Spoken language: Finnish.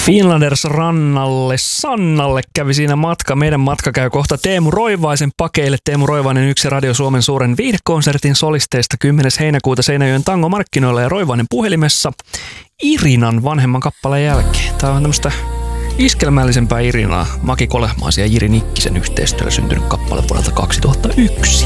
Finlanders rannalle Sannalle kävi siinä matka. Meidän matka käy kohta Teemu Roivaisen pakeille. Teemu Roivainen yksi Radio Suomen suuren viihdekonsertin solisteista 10. heinäkuuta Seinäjoen tangomarkkinoilla ja Roivainen puhelimessa Irinan vanhemman kappaleen jälkeen. Tämä on tämmöistä iskelmällisempää Irinaa. Maki Kolehmaisen ja Jiri Nikkisen yhteistyöllä syntynyt kappale vuodelta 2001.